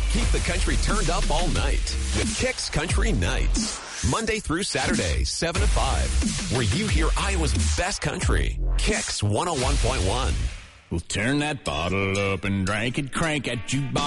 Keep the country turned up all night with Kix Country Nights. Monday through Saturday, 7 to 5, where you hear Iowa's best country. Kix 101.1. We'll turn that bottle up and drink it, crank at jukebox.